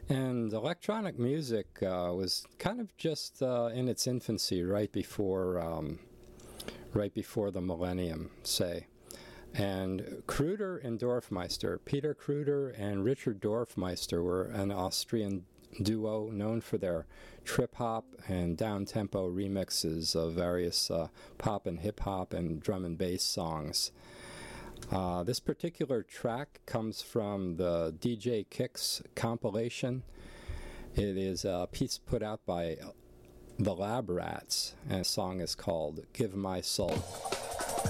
And electronic music was kind of just in its infancy right before the millennium, say. And Kruder and Dorfmeister, Peter Kruder and Richard Dorfmeister, were an Austrian duo known for their trip-hop and down-tempo remixes of various pop and hip-hop and drum and bass songs. This particular track comes from the DJ Kicks compilation. It is a piece put out by the Lab Rats, and the song is called Give My Soul.